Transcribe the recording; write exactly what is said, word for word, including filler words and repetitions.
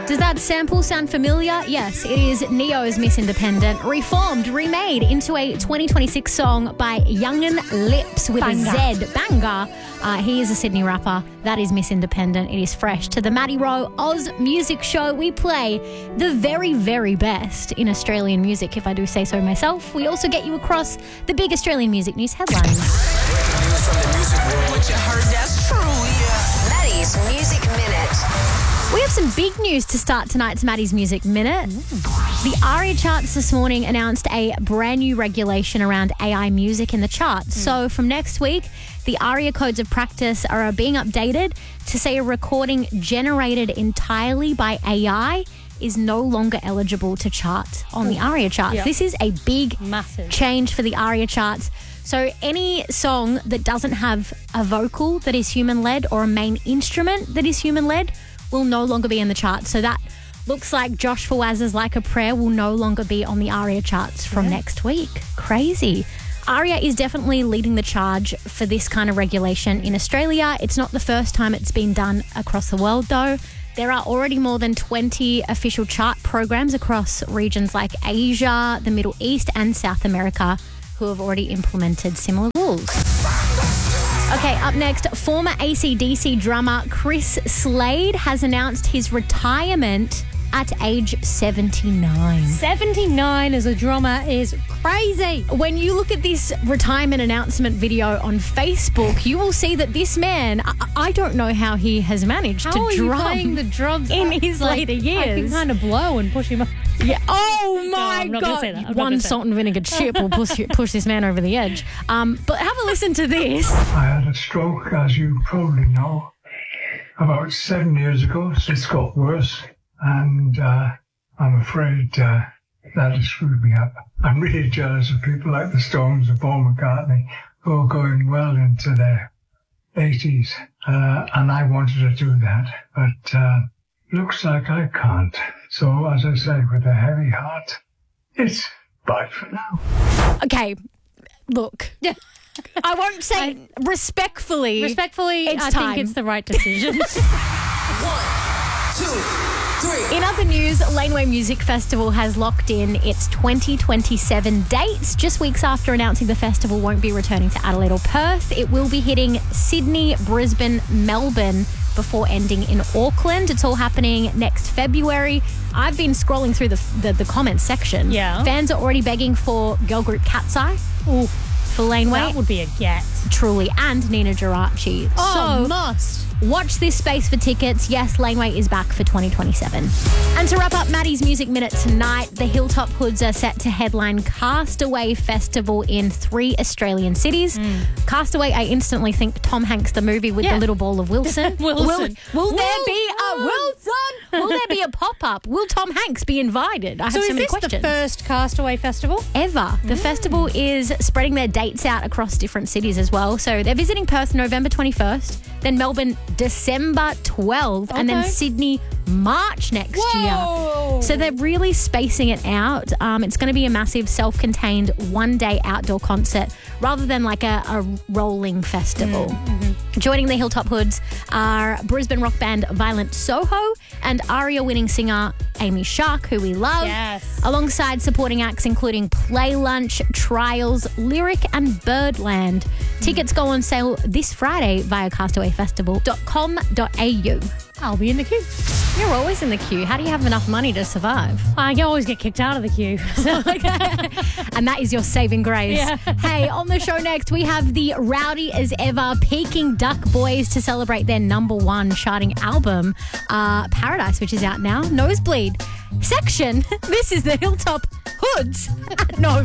Does that sample sound familiar? Yes, it is Neo's Miss Independent, reformed, remade into a twenty twenty-six song by Young'un Lips with Banger. a Z. Banger. Uh, he is a Sydney rapper. That is Miss Independent. It is fresh. To the Matty Rowe Oz Music Show, we play the very, very best in Australian music, if I do say so myself. We also get you across the big Australian music news headlines. News from the music world. What you heard, that's true, yeah. Maddie's Music Minute. We have some big news to start tonight's Maddie's Music Minute. The ARIA charts this morning announced a brand new regulation around A I music in the charts. Mm. So from next week, the ARIA codes of practice are being updated to say a recording generated entirely by A I is no longer eligible to chart on the ARIA charts. Yep. This is a big Massive. change for the ARIA charts. So any song that doesn't have a vocal that is human-led or a main instrument that is human-led will no longer be in the charts. So that looks like Josh Fawaz's Like a Prayer will no longer be on the ARIA charts from yeah. next week. Crazy. ARIA is definitely leading the charge for this kind of regulation in Australia. It's not the first time it's been done across the world, though. There are already more than twenty official chart programs across regions like Asia, the Middle East and South America who have already implemented similar rules. Okay, up next, former A C D C drummer Chris Slade has announced his retirement at age seventy-nine. seventy-nine as a drummer is crazy. When you look at this retirement announcement video on Facebook, you will see that this man, I, I don't know how he has managed how to are you drum playing the drums in up? his Like, later years. I can kind of blow and push him up. Yeah. Oh my I'm not God! gonna say that. I'm not One gonna say salt and vinegar chip will push push this man over the edge. Um, but have a listen to this. I had a stroke, as you probably know, about seven years ago. It's got worse, and uh, I'm afraid uh, that has screwed me up. I'm really jealous of people like the Stones and Paul McCartney, who are going well into their eighties, uh, and I wanted to do that, but uh, looks like I can't. So, as I say, with a heavy heart, it's bye for now. Okay, look. I won't say I, respectfully. Respectfully, it's I time. think it's the right decision. One, two, three. In other news, Laneway Music Festival has locked in its twenty twenty-seven dates. Just weeks after announcing the festival won't be returning to Adelaide or Perth, it will be hitting Sydney, Brisbane, Melbourne before ending in Auckland. It's all happening next February. I've been scrolling through the the, the comments section. Yeah. Fans are already begging for girl group Cat's Eye. Ooh. For Laneway. That would be a get. Truly. And Nina Geraci. Oh, so, must. watch this space for tickets. Yes, Laneway is back for twenty twenty-seven. And to wrap up Maddie's Music Minute tonight, the Hilltop Hoods are set to headline Castaway Festival in three Australian cities. Mm. Castaway, I instantly think Tom Hanks, the movie with Yeah. the little ball of Wilson. Wilson. Will, will Wil- there be a Wilson? Will there be a pop-up? Will Tom Hanks be invited? I have So so, is many this questions. the first Castaway Festival? Ever. The festival is spreading their dates out across different cities as well. So they're visiting Perth November twenty-first, then Melbourne December twelfth, and then Okay. Sydney March next Whoa. year. So they're really spacing it out. Um, it's going to be a massive self-contained one-day outdoor concert rather than like a, a rolling festival. Mm-hmm. Joining the Hilltop Hoods are Brisbane rock band Violent Soho and ARIA winning singer Amy Shark, who we love. Yes. Alongside supporting acts including Play Lunch, Trials, Lyric and Birdland. Tickets go on sale this Friday via castaway festival dot com dot a u. I'll be in the queue. You're always in the queue. How do you have enough money to survive? I always get kicked out of the queue. So. And that is your saving grace. Yeah. Hey, on the show next, we have the rowdy as ever Peking Duck Boys to celebrate their number one charting album, uh, Paradise, which is out now. Nosebleed section. This is the Hilltop Hoods. No.